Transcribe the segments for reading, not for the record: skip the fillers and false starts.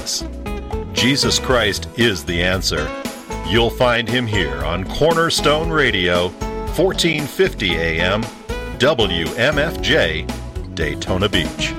Jesus. Jesus Christ is the answer. You'll find him here on Cornerstone Radio, 1450 AM, WMFJ, Daytona Beach.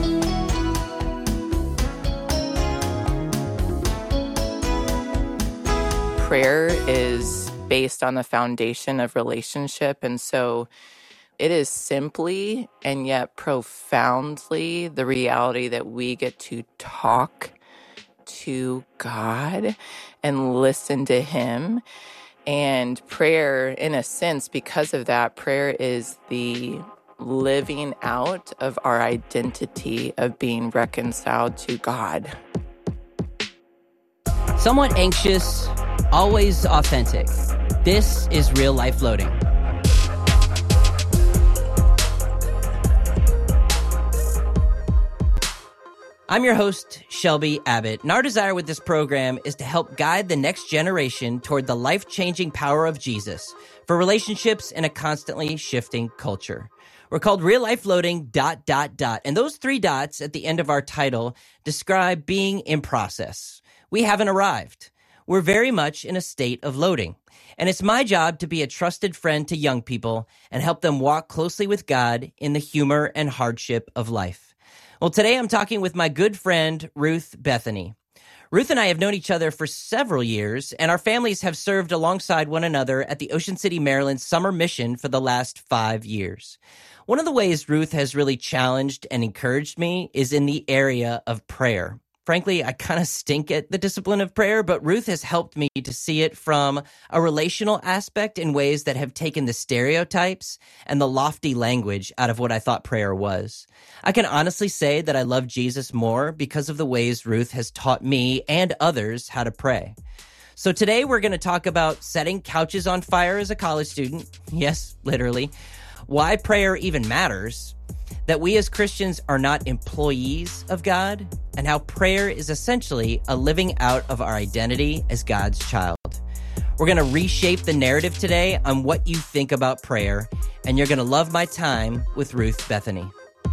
Prayer is based on the foundation of relationship, and so it is simply and yet profoundly the reality that we get to talk to God and listen to Him. And prayer, in a sense, because of that, prayer is the living out of our identity of being reconciled to God. Somewhat anxious, always authentic. This is Real Life Loading. I'm your host, Shelby Abbott, and our desire with this program is to help guide the next generation toward the life-changing power of Jesus for relationships in a constantly shifting culture. We're called Real Life Loading ... And those 3 dots at the end of our title describe being in process. We haven't arrived. We're very much in a state of loading. And it's my job to be a trusted friend to young people and help them walk closely with God in the humor and hardship of life. Well, today I'm talking with my good friend, Ruth Bethany. Ruth and I have known each other for several years, and our families have served alongside one another at the Ocean City, Maryland Summer Mission for the last 5 years. One of the ways Ruth has really challenged and encouraged me is in the area of prayer. Frankly, I kind of stink at the discipline of prayer, but Ruth has helped me to see it from a relational aspect in ways that have taken the stereotypes and the lofty language out of what I thought prayer was. I can honestly say that I love Jesus more because of the ways Ruth has taught me and others how to pray. So today we're going to talk about setting couches on fire as a college student. Yes, literally. Why prayer even matters. That we as Christians are not employees of God, and how prayer is essentially a living out of our identity as God's child. We're going to reshape the narrative today on what you think about prayer, and you're going to love my time with Ruth Bethany.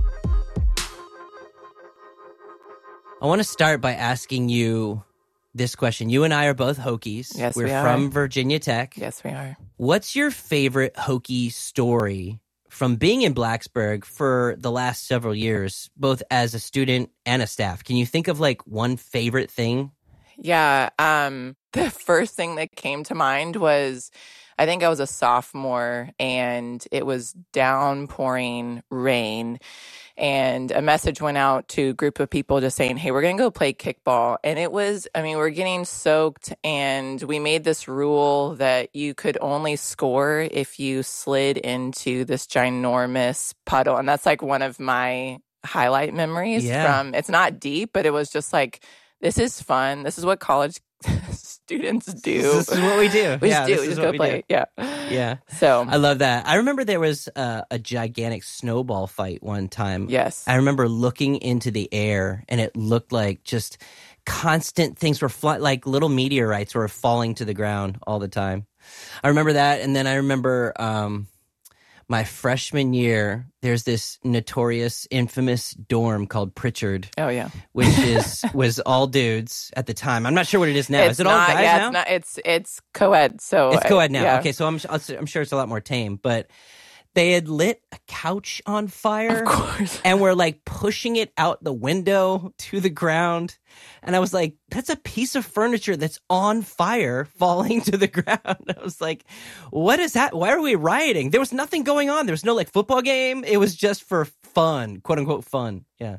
I want to start by asking you this question. You and I are both Hokies. Yes, We're we are. from Virginia Tech. Yes, we are. What's your favorite Hokie story from being in Blacksburg for the last several years, both as a student and a staff? Can you think of like one favorite thing? Yeah. The first thing that came to mind was, I think I was a sophomore and it was downpouring rain. And a message went out to a group of people just saying, hey, we're going to go play kickball. And it was, we're getting soaked. And we made this rule that you could only score if you slid into this ginormous puddle. And that's like one of my highlight memories from, it's not deep, but it was just like, this is fun. This is what college students do. This is what we do. We just go play. Yeah. Yeah. So I love that. I remember there was a gigantic snowball fight one time. Yes. I remember looking into the air and it looked like just constant things were like little meteorites were falling to the ground all the time. I remember that. And then I remember my freshman year, there's this notorious, infamous dorm called Pritchard. Oh, yeah. Which was all dudes at the time. I'm not sure what it is now. Is it all guys now? It's not. It's co-ed. So it's co-ed now. Yeah. Okay, so I'm sure it's a lot more tame. But they had lit a couch on fire. Of course. And were like pushing it out the window to the ground. And I was like, that's a piece of furniture that's on fire falling to the ground. I was like, what is that? Why are we rioting? There was nothing going on. There was no like football game. It was just for fun, quote unquote fun. Yeah.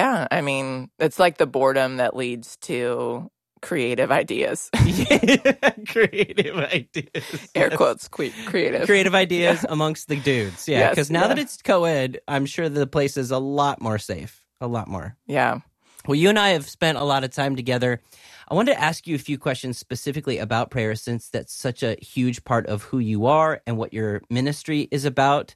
It's like the boredom that leads to creative ideas. Creative ideas. Air quotes, creative. Creative ideas amongst the dudes. Yeah. Because now that it's co-ed, I'm sure the place is a lot more safe. A lot more. Yeah. Well, you and I have spent a lot of time together. I wanted to ask you a few questions specifically about prayer, since that's such a huge part of who you are and what your ministry is about.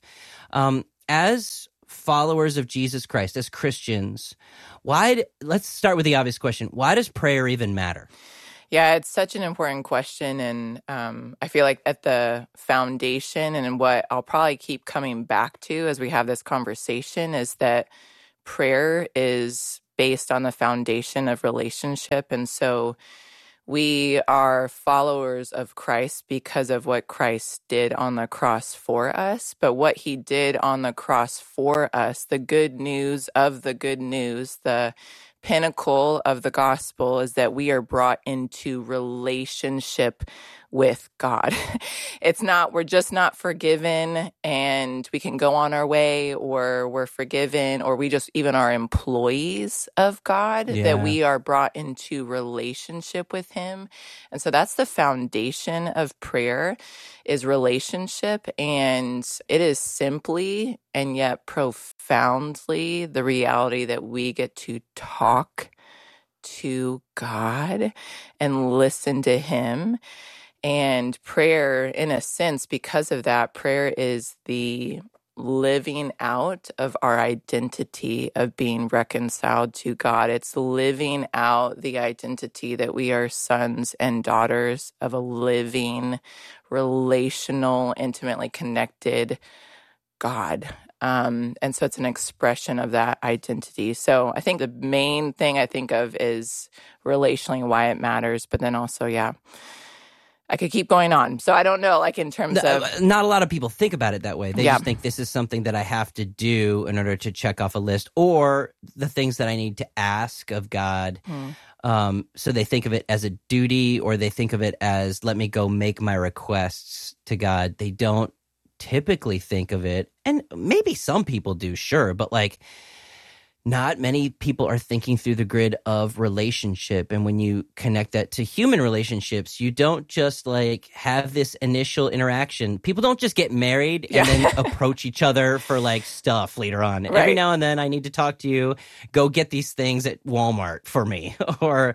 As followers of Jesus Christ, as Christians, let's start with the obvious question. Why does prayer even matter? Yeah, it's such an important question. And I feel like at the foundation, and what I'll probably keep coming back to as we have this conversation, is that prayer is based on the foundation of relationship. And so we are followers of Christ because of what Christ did on the cross for us. But what he did on the cross for us, the good news of the good news, the pinnacle of the gospel, is that we are brought into relationship with God. It's not, we're just not forgiven and we can go on our way, or we're forgiven, or we just even are employees of God, that we are brought into relationship with him. And so that's the foundation of prayer, is relationship. And it is simply and yet profoundly the reality that we get to talk to God and listen to him. And prayer, in a sense, because of that, prayer is the living out of our identity of being reconciled to God. It's living out the identity that we are sons and daughters of a living, relational, intimately connected God. And so it's an expression of that identity. So I think the main thing I think of is relationally why it matters, but then also, I could keep going on. So I don't know, like in terms of... Not a lot of people think about it that way. They just think this is something that I have to do in order to check off a list, or the things that I need to ask of God. So they think of it as a duty, or they think of it as, let me go make my requests to God. They don't typically think of it, and maybe some people do, sure, but like not many people are thinking through the grid of relationship. And when you connect that to human relationships, you don't just like have this initial interaction. People don't just get married and then approach each other for like stuff later on. Right. Every now and then I need to talk to you, go get these things at Walmart for me, or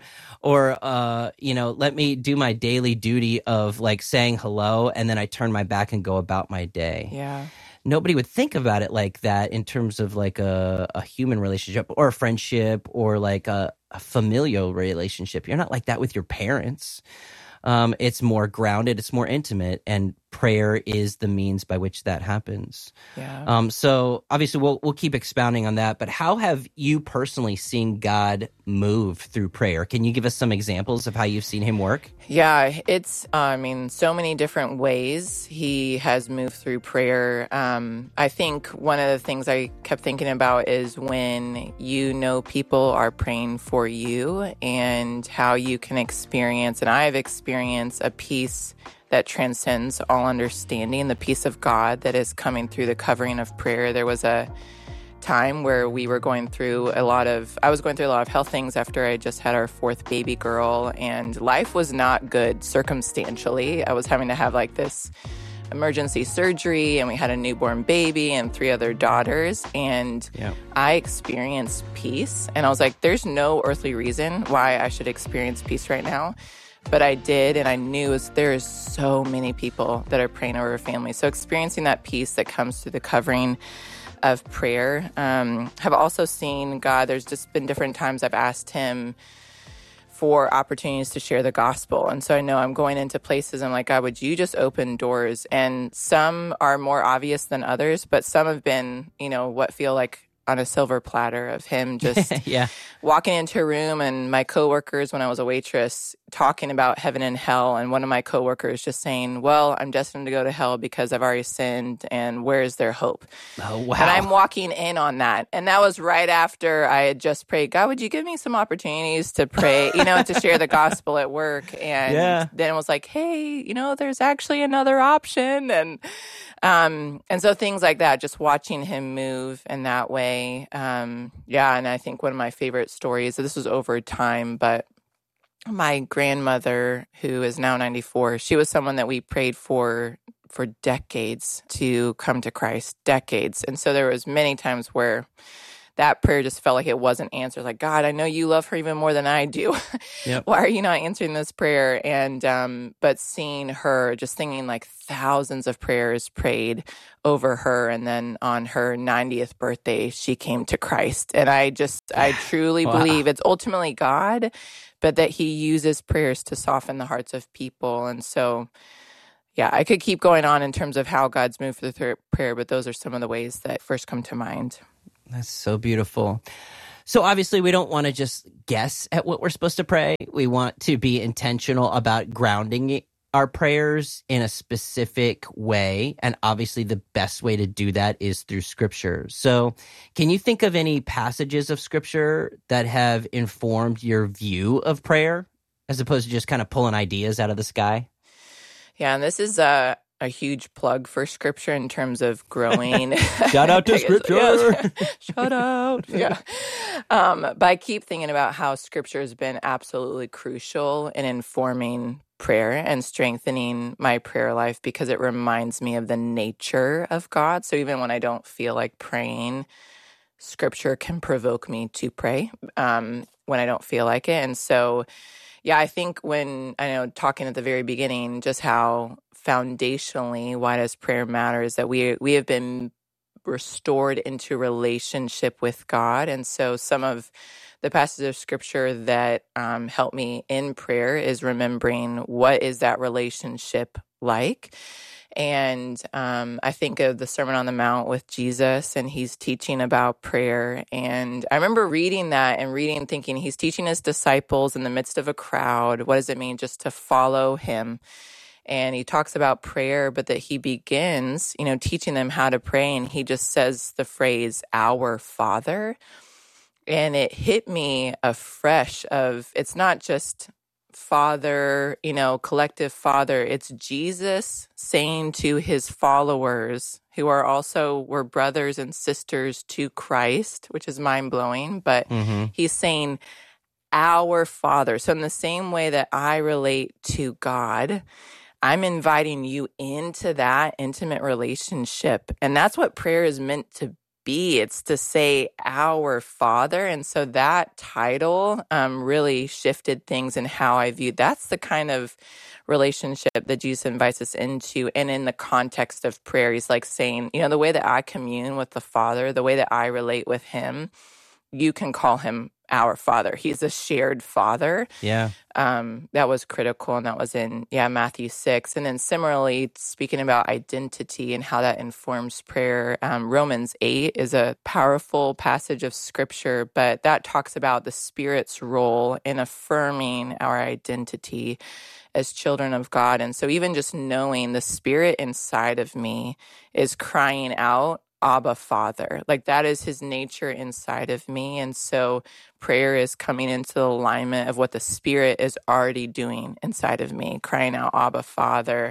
let me do my daily duty of like saying hello, and then I turn my back and go about my day. Yeah. Nobody would think about it like that in terms of like a human relationship or a friendship or like a familial relationship. You're not like that with your parents. It's more grounded, it's more intimate, and prayer is the means by which that happens. Yeah. So obviously we'll keep expounding on that, but how have you personally seen God move through prayer? Can you give us some examples of how you've seen him work? Yeah, it's, so many different ways he has moved through prayer. I think one of the things I kept thinking about is when people are praying for you, and how you can experience, and I've experienced a peace that transcends all understanding, the peace of God that is coming through the covering of prayer. There was a time where I was going through a lot of health things after I just had our fourth baby girl, and life was not good circumstantially. I was having to have like this emergency surgery, and we had a newborn baby and 3 other daughters, and I experienced peace, and I was like, there's no earthly reason why I should experience peace right now. But I did, and I knew there's so many people that are praying over families. So experiencing that peace that comes through the covering of prayer. Have also seen God, there's just been different times I've asked him for opportunities to share the gospel. And so I know I'm going into places, I'm like, God, would you just open doors? And some are more obvious than others, but some have been, what feel like on a silver platter of him just walking into a room, and my coworkers, when I was a waitress, talking about heaven and hell, and one of my coworkers just saying, well, I'm destined to go to hell because I've already sinned, and where is their hope? Oh, wow. And I'm walking in on that. And that was right after I had just prayed, God, would you give me some opportunities to pray, to share the gospel at work? And then it was like, hey, there's actually another option. And so things like that, just watching him move in that way. And I think one of my favorite stories, this was over time, but my grandmother, who is now 94, she was someone that we prayed for decades to come to Christ, decades. And so there was many times where that prayer just felt like it wasn't answered. Like, God, I know you love her even more than I do. Why are you not answering this prayer? And, but seeing her, just thinking like thousands of prayers prayed over her. And then on her 90th birthday, she came to Christ. And I truly believe it's ultimately God, but that he uses prayers to soften the hearts of people. And so, I could keep going on in terms of how God's moved through prayer, but those are some of the ways that first come to mind. That's so beautiful. So obviously we don't want to just guess at what we're supposed to pray. We want to be intentional about grounding our prayers in a specific way. And obviously the best way to do that is through Scripture. So can you think of any passages of Scripture that have informed your view of prayer as opposed to just kind of pulling ideas out of the sky? Yeah, and this is a huge plug for Scripture in terms of growing. Shout out to Scripture. Shout out. Yeah. But I keep thinking about how Scripture has been absolutely crucial in informing prayer and strengthening my prayer life because it reminds me of the nature of God. So even when I don't feel like praying, Scripture can provoke me to pray when I don't feel like it. And so, yeah, I think talking at the very beginning, just how foundationally why does prayer matter is that we have been restored into relationship with God. And so some of the passages of Scripture that help me in prayer is remembering what is that relationship like. And I think of the Sermon on the Mount with Jesus, and he's teaching about prayer. And I remember reading that and thinking he's teaching his disciples in the midst of a crowd. What does it mean just to follow him? And he talks about prayer, but that he begins, teaching them how to pray. And he just says the phrase, "Our Father." And it hit me afresh of, it's not just Father, collective Father. It's Jesus saying to his followers who were brothers and sisters to Christ, which is mind-blowing, but he's saying, "Our Father." So in the same way that I relate to God, I'm inviting you into that intimate relationship. And that's what prayer is meant to be. It's to say, "Our Father." And so that title really shifted things in how I viewed. That's the kind of relationship that Jesus invites us into. And in the context of prayer, he's like saying, the way that I commune with the Father, the way that I relate with him, you can call him our Father. He's a shared Father. Yeah. That was critical, and that was in Matthew 6. And then similarly, speaking about identity and how that informs prayer, Romans 8 is a powerful passage of Scripture, but that talks about the Spirit's role in affirming our identity as children of God. And so even just knowing the Spirit inside of me is crying out, "Abba, Father." Like that is his nature inside of me. And so prayer is coming into the alignment of what the Spirit is already doing inside of me, crying out, "Abba, Father."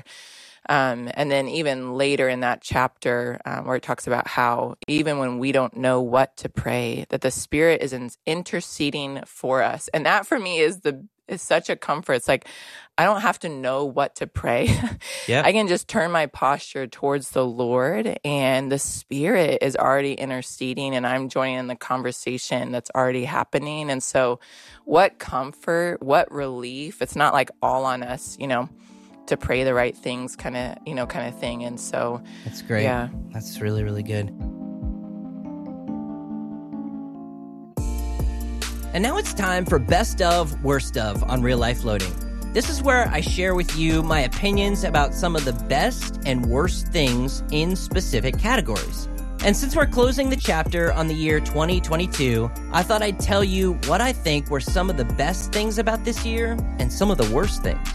And then even later in that chapter where it talks about how even when we don't know what to pray, that the Spirit is interceding for us. And that for me is such a comfort. It's like, I don't have to know what to pray. Yeah. I can just turn my posture towards the Lord, and the Spirit is already interceding, and I'm joining in the conversation that's already happening. And so what comfort, what relief. It's not like all on us, to pray the right things kind of thing. And so that's great. Yeah. That's really, really good. And now it's time for Best of, Worst of on Real Life Loading. This is where I share with you my opinions about some of the best and worst things in specific categories. And since we're closing the chapter on the year 2022, I thought I'd tell you what I think were some of the best things about this year and some of the worst things.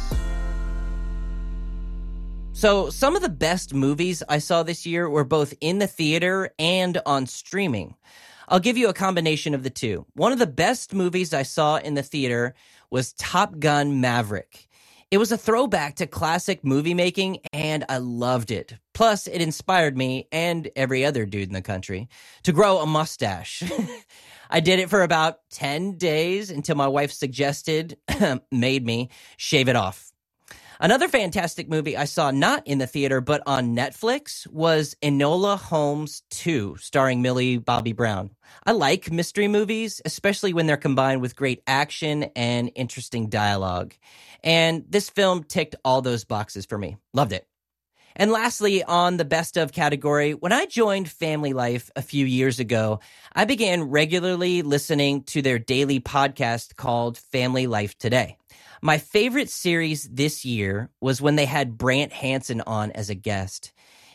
So some of the best movies I saw this year were both in the theater and on streaming. I'll give you a combination of the two. One of the best movies I saw in the theater was Top Gun Maverick. It was a throwback to classic movie making, and I loved it. Plus, it inspired me, and every other dude in the country, to grow a mustache. I did it for about 10 days until my wife made me shave it off. Another fantastic movie I saw not in the theater but on Netflix was Enola Holmes 2, starring Millie Bobby Brown. I like mystery movies, especially when they're combined with great action and interesting dialogue. And this film ticked all those boxes for me. Loved it. And lastly, on the best of category, when I joined Family Life a few years ago, I began regularly listening to their daily podcast called Family Life Today. My favorite series this year was when they had Brant Hansen on as a guest.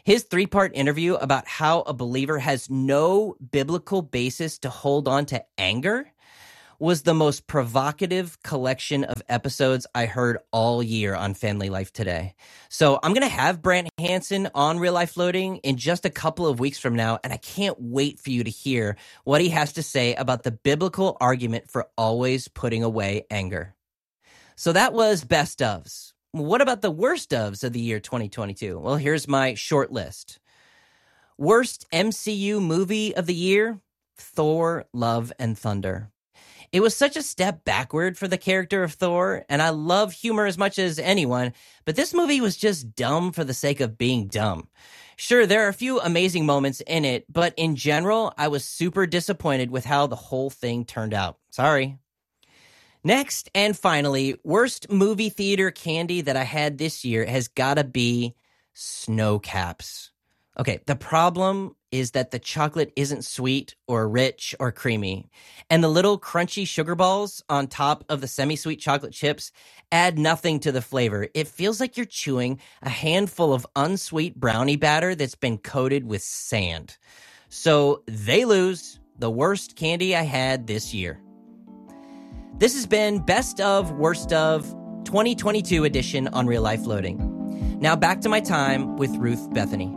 His 3-part interview about how a believer has no biblical basis to hold on to anger was the most provocative collection of episodes I heard all year on Family Life Today. So I'm going to have Brant Hansen on Real Life Loading in just a couple of weeks from now, and I can't wait for you to hear what he has to say about the biblical argument for always putting away anger. So that was best ofs. What about the worst ofs of the year 2022? Well, here's my short list. Worst MCU movie of the year? Thor: Love and Thunder. It was such a step backward for the character of Thor, and I love humor as much as anyone, but this movie was just dumb for the sake of being dumb. Sure, there are a few amazing moments in it, but in general, I was super disappointed with how the whole thing turned out. Sorry. Next, and finally, worst movie theater candy that I had this year has got to be Snow Caps. Okay, the problem is that the chocolate isn't sweet or rich or creamy, and the little crunchy sugar balls on top of the semi-sweet chocolate chips add nothing to the flavor. It feels like you're chewing a handful of unsweet brownie batter that's been coated with sand. So they lose the worst candy I had this year. This has been Best of, Worst of 2022 edition on Real Life Loading. Now back to my time with Ruth Bethany.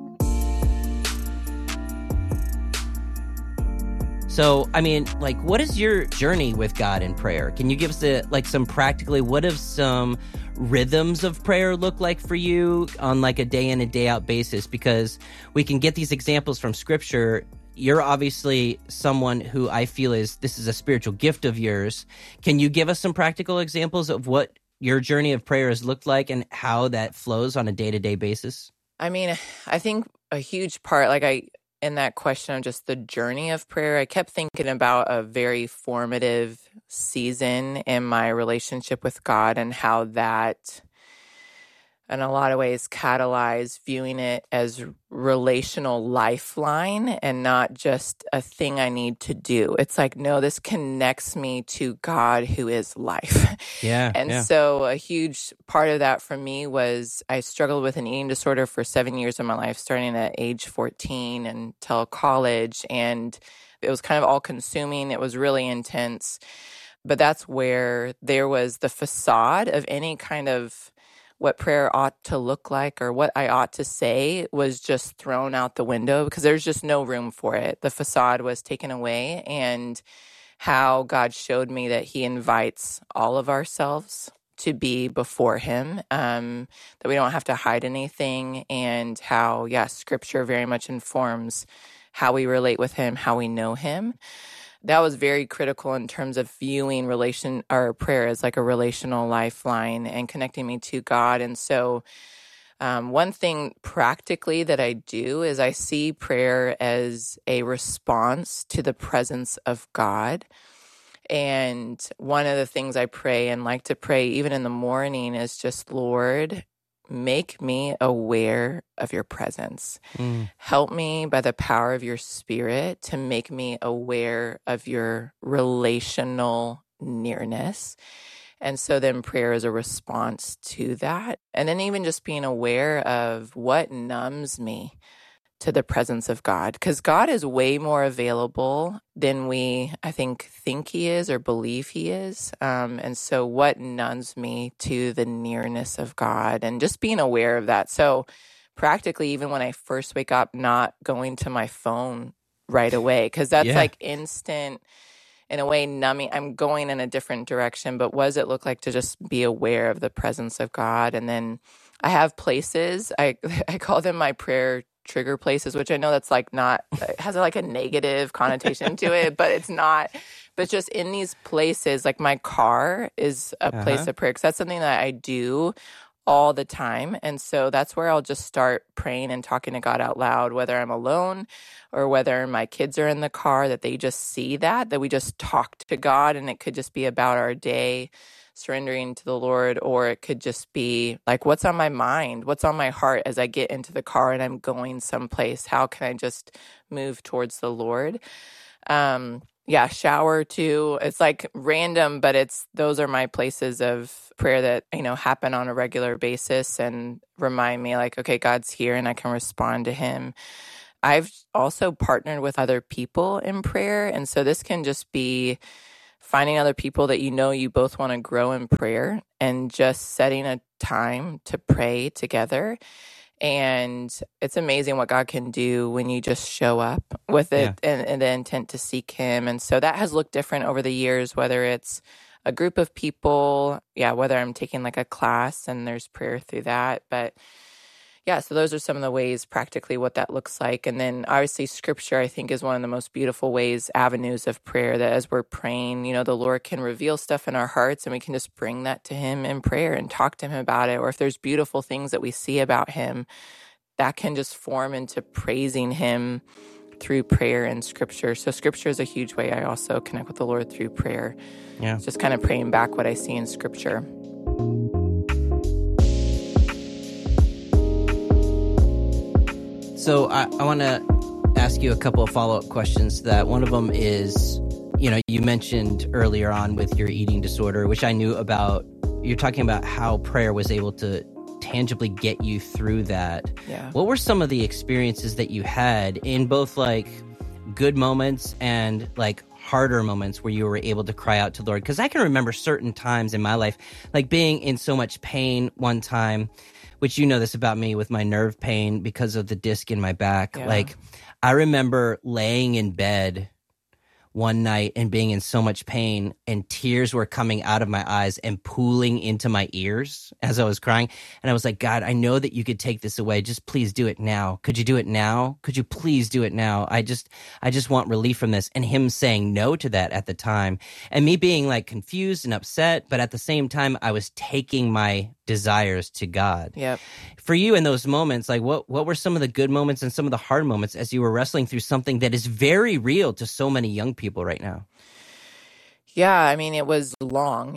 So, I mean, like, what is your journey with God in prayer? Can you give us some practically, what have some rhythms of prayer look like for you on like a day in and day out basis? Because we can get these examples from scripture. You're obviously someone who I feel this is a spiritual gift of yours. Can you give us some practical examples of what your journey of prayer has looked like and how that flows on a day-to-day basis? I mean, I think a huge part, in that question of just the journey of prayer, I kept thinking about a very formative season in my relationship with God and how that, in a lot of ways, catalyzed viewing it as relational lifeline and not just a thing I need to do. It's like, no, this connects me to God who is life. Yeah. So a huge part of that for me was I struggled with an eating disorder for 7 years of my life, starting at age 14 until college. And it was kind of all consuming. It was really intense. But that's where there was the facade of any kind of what prayer ought to look like or what I ought to say was just thrown out the window because there's just no room for it. The facade was taken away, and how God showed me that he invites all of ourselves to be before him, that we don't have to hide anything, and how, scripture very much informs how we relate with him, how we know him. That was very critical in terms of viewing prayer as like a relational lifeline and connecting me to God. And so one thing practically that I do is I see prayer as a response to the presence of God. And one of the things I pray and like to pray even in the morning is just, Lord, make me aware of your presence. Help me by the power of your Spirit to make me aware of your relational nearness. And so then prayer is a response to that. And then even just being aware of what numbs me to the presence of God, because God is way more available than we, I think he is or believe he is. And so what numbs me to the nearness of God and just being aware of that. So practically, even when I first wake up, not going to my phone right away, because that's like instant, in a way, numbing. I'm going in a different direction, but what does it look like to just be aware of the presence of God? And then I have places, I call them my prayer trigger places, which I know that's like not, it has like a negative connotation to it, but it's not. But just in these places, like my car is a place of prayer, because that's something that I do all the time. And so that's where I'll just start praying and talking to God out loud, whether I'm alone or whether my kids are in the car, that they just see that we just talk to God. And it could just be about our day, surrendering to the Lord, or it could just be like, what's on my mind? What's on my heart as I get into the car and I'm going someplace? How can I just move towards the Lord? Yeah, shower too. It's like random, but those are my places of prayer that, happen on a regular basis and remind me like, okay, God's here and I can respond to him. I've also partnered with other people in prayer. And so this can just be finding other people that you both want to grow in prayer and just setting a time to pray together. And it's amazing what God can do when you just show up with it and the intent to seek him. And so that has looked different over the years, whether it's a group of people, whether I'm taking like a class and there's prayer through that. But so those are some of the ways practically what that looks like. And then obviously scripture, I think, is one of the most beautiful avenues of prayer, that as we're praying, the Lord can reveal stuff in our hearts and we can just bring that to him in prayer and talk to him about it. Or if there's beautiful things that we see about him, that can just form into praising him through prayer and scripture. So scripture is a huge way I also connect with the Lord through prayer. Yeah. It's just kind of praying back what I see in scripture. So I want to ask you a couple of follow-up questions to that. One of them is, you mentioned earlier on with your eating disorder, which I knew about. You're talking about how prayer was able to tangibly get you through that. Yeah. What were some of the experiences that you had in both like good moments and like harder moments where you were able to cry out to the Lord? Because I can remember certain times in my life, like being in so much pain one time, which this about me with my nerve pain because of the disc in my back. Yeah. Like I remember laying in bed one night and being in so much pain and tears were coming out of my eyes and pooling into my ears as I was crying. And I was like, God, I know that you could take this away. Just please do it now. Could you do it now? Could you please do it now? I just want relief from this. And him saying no to that at the time and me being like confused and upset. But at the same time, I was taking my desires to God. Yep. For you in those moments, like what were some of the good moments and some of the hard moments as you were wrestling through something that is very real to so many young people right now? Yeah, I mean, it was long,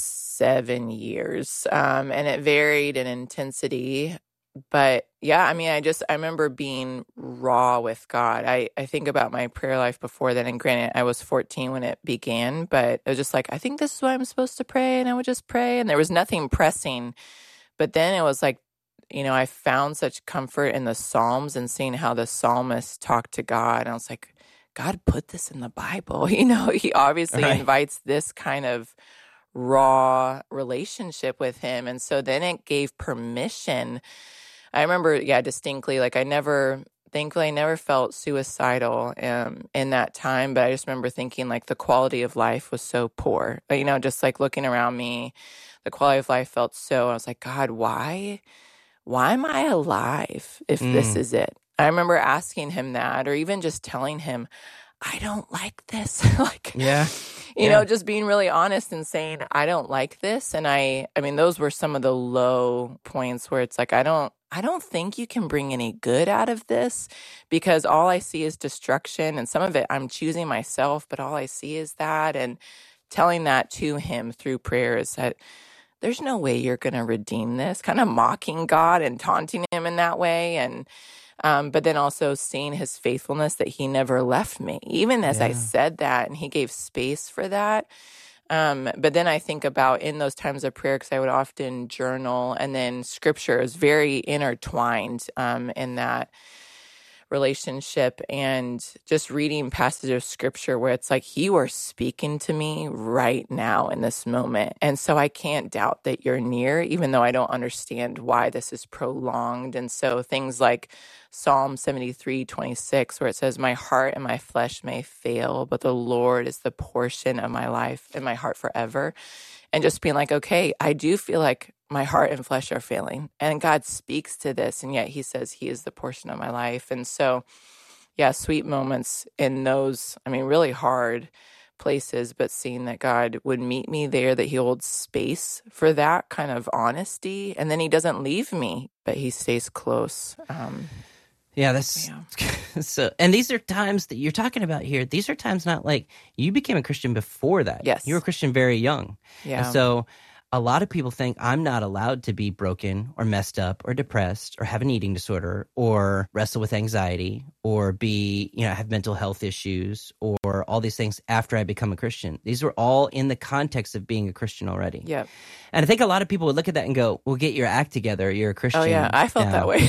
7 years, and it varied in intensity. But yeah, I mean, I remember being raw with God. I think about my prayer life before then, and granted, I was 14 when it began, but it was just like, I think this is what I'm supposed to pray, and I would just pray, and there was nothing pressing. But then it was like, I found such comfort in the Psalms and seeing how the psalmist talked to God, and I was like, God put this in the Bible. He obviously invites this kind of raw relationship with him. And so then it gave permission. I remember, distinctly, like thankfully I never felt suicidal in that time, but I just remember thinking like the quality of life was so poor. Just like looking around me, the quality of life felt so, I was like, God, why am I alive if this is it? I remember asking him that, or even just telling him, I don't like this. Just being really honest and saying, I don't like this. And I mean, those were some of the low points where it's like, I don't think you can bring any good out of this because all I see is destruction. And some of it I'm choosing myself, but all I see is that. And telling that to him through prayer is that there's no way you're going to redeem this, kind of mocking God and taunting him in that way. And but then also seeing his faithfulness that he never left me, even as I said that, and he gave space for that. But then I think about in those times of prayer, because I would often journal, and then scripture is very intertwined in that relationship, and just reading passages of scripture where it's like, you are speaking to me right now in this moment. And so I can't doubt that you're near, even though I don't understand why this is prolonged. And so things like Psalm 73:26, where it says, my heart and my flesh may fail, but the Lord is the portion of my life and my heart forever. And just being like, okay, I do feel like my heart and flesh are failing. And God speaks to this, and yet he says he is the portion of my life. And so, sweet moments in those, really hard places, but seeing that God would meet me there, that he holds space for that kind of honesty. And then he doesn't leave me, but he stays close. So, and these are times that you're talking about here. These are times not like you became a Christian before that. Yes. You were a Christian very young. Yeah. And so a lot of people think I'm not allowed to be broken or messed up or depressed or have an eating disorder or wrestle with anxiety or have mental health issues or all these things after I become a Christian. These were all in the context of being a Christian already. Yep. And I think a lot of people would look at that and go, well, get your act together. You're a Christian. Oh, yeah. I felt that way.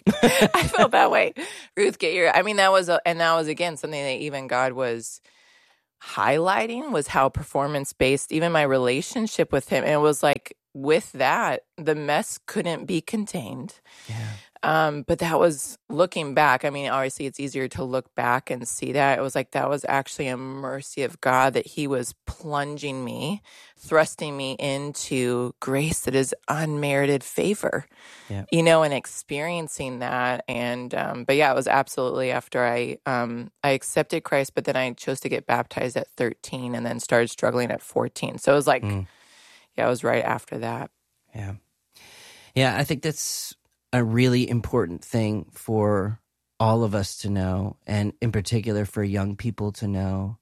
I felt that way. Ruth, that was again, something that even God was highlighting, was how performance-based, even my relationship with him. And it was like, with that, the mess couldn't be contained. Yeah. But that was looking back. I mean, obviously it's easier to look back and see that. It was like, that was actually a mercy of God that he was plunging me, thrusting me into grace that is unmerited favor, and experiencing that. And, but yeah, it was absolutely after I accepted Christ, but then I chose to get baptized at 13 and then started struggling at 14. So it was like, it was right after that. Yeah. Yeah. I think that's a really important thing for all of us to know, and in particular for young people to know,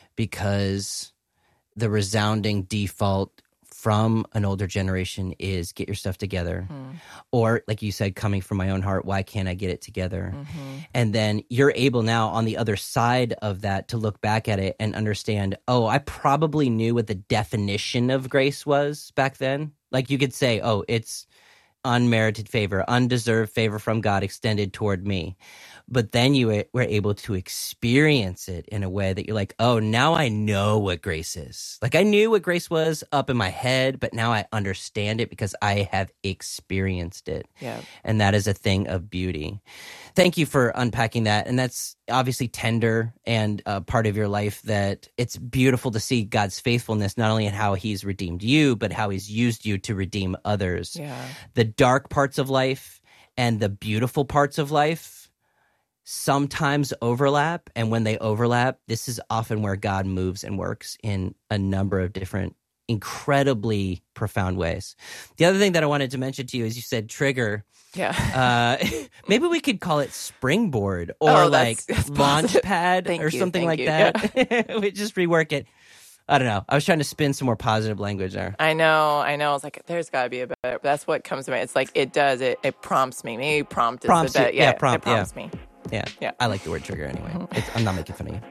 because the resounding default from an older generation is get your stuff together. Or like you said, coming from my own heart, why can't I get it together? And then you're able now on the other side of that to look back at it and understand, oh, I probably knew what the definition of grace was back then. Like you could say, oh, it's unmerited favor, undeserved favor from God extended toward me. But then you were able to experience it in a way that you're like, oh, now I know what grace is. Like I knew what grace was up in my head, but now I understand it because I have experienced it. Yeah. And that is a thing of beauty. Thank you for unpacking that. And that's obviously tender and a part of your life that it's beautiful to see God's faithfulness, not only in how he's redeemed you, but how he's used you to redeem others. Yeah. The dark parts of life and the beautiful parts of life sometimes overlap. And when they overlap, this is often where God moves and works in a number of different incredibly profound ways. The other thing that I wanted to mention to you is you said trigger. Yeah. Maybe we could call it springboard or that's launch pad or something like that. Yeah. We just rework it. I don't know. I was trying to spin some more positive language there. I know. I was like, there's got to be a better. That's what comes to me. It's like, it does. It prompts me. Maybe prompt is the best. Yeah, prompt. It prompts me. Yeah. I like the word trigger anyway. I'm not making fun of you.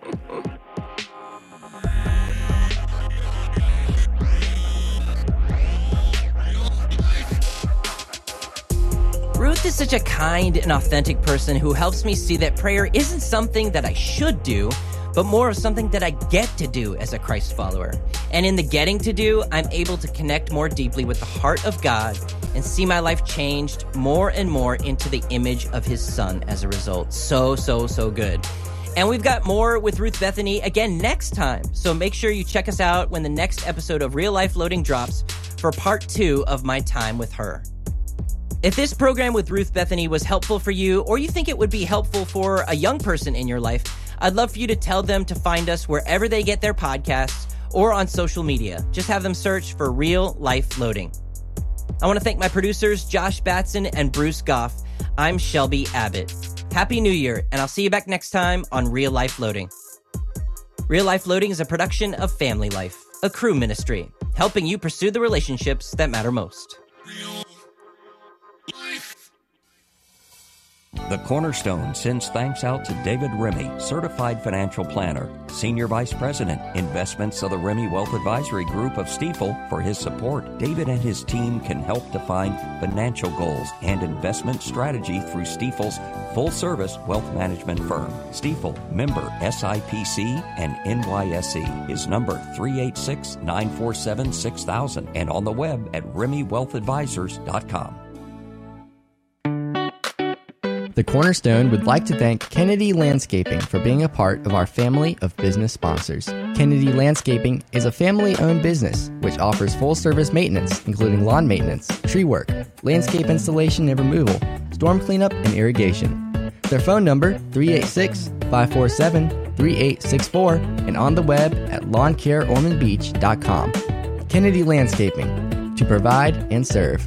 Ruth is such a kind and authentic person who helps me see that prayer isn't something that I should do, but more of something that I get to do as a Christ follower. And in the getting to do, I'm able to connect more deeply with the heart of God and see my life changed more and more into the image of his son as a result. So good. And we've got more with Ruth Bethany again next time. So make sure you check us out when the next episode of Real Life Loading drops for part 2 of my time with her. If this program with Ruth Bethany was helpful for you, or you think it would be helpful for a young person in your life, I'd love for you to tell them to find us wherever they get their podcasts or on social media. Just have them search for Real Life Loading. I want to thank my producers, Josh Batson and Bruce Goff. I'm Shelby Abbott. Happy New Year, and I'll see you back next time on Real Life Loading. Real Life Loading is a production of Family Life, a crew ministry, helping you pursue the relationships that matter most. The Cornerstone sends thanks out to David Remy, Certified Financial Planner, Senior Vice President, Investments of the Remy Wealth Advisory Group of Stifel, for his support. David and his team can help define financial goals and investment strategy through Stifel's full-service wealth management firm. Stifel, member SIPC and NYSE. His number 386-947-6000 and on the web at RemyWealthAdvisors.com. The Cornerstone would like to thank Kennedy Landscaping for being a part of our family of business sponsors. Kennedy Landscaping is a family-owned business which offers full-service maintenance, including lawn maintenance, tree work, landscape installation and removal, storm cleanup, and irrigation. Their phone number, 386-547-3864, and on the web at lawncareormondbeach.com. Kennedy Landscaping, to provide and serve.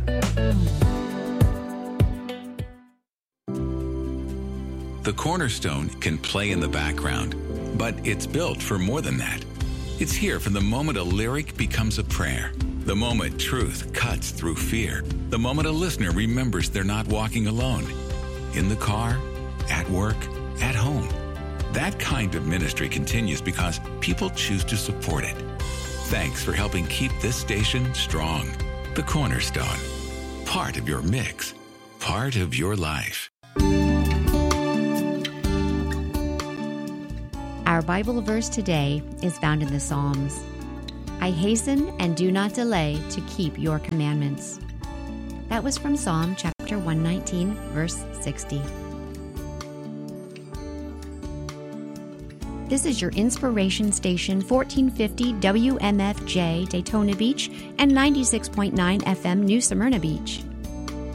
The Cornerstone can play in the background, but it's built for more than that. It's here from the moment a lyric becomes a prayer, The moment truth cuts through fear. The moment a listener remembers they're not walking alone. In the car, at work, at home. That kind of ministry continues because people choose to support it. Thanks for helping keep this station strong. The Cornerstone. Part of your mix. Part of your life. Our Bible verse today is found in the Psalms. I hasten and do not delay to keep your commandments. That was from Psalm chapter 119, verse 60. This is your inspiration station, 1450 WMFJ Daytona Beach and 96.9 FM New Smyrna Beach.